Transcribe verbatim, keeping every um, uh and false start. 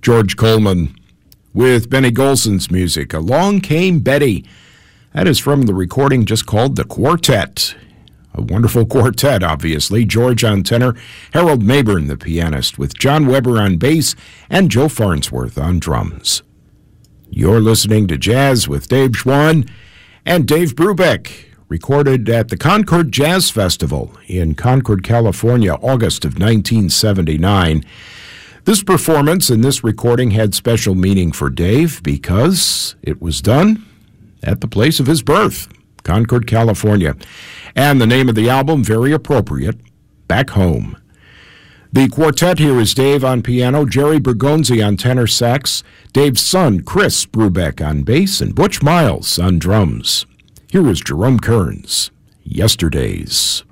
George Coleman with Benny Golson's music, Along Came Betty. That is from the recording just called The Quartet. A wonderful quartet, obviously. George on tenor, Harold Mabern, the pianist, with John Weber on bass and Joe Farnsworth on drums. You're listening to Jazz with Dave Schwann and Dave Brubeck, recorded at the Concord Jazz Festival in Concord, California, August of nineteen seventy-nine. This performance and this recording had special meaning for Dave because it was done at the place of his birth, Concord, California. And the name of the album, very appropriate, Back Home. The quartet here is Dave on piano, Jerry Bergonzi on tenor sax, Dave's son, Chris Brubeck on bass, and Butch Miles on drums. Here is Jerome Kearns, Yesterdays.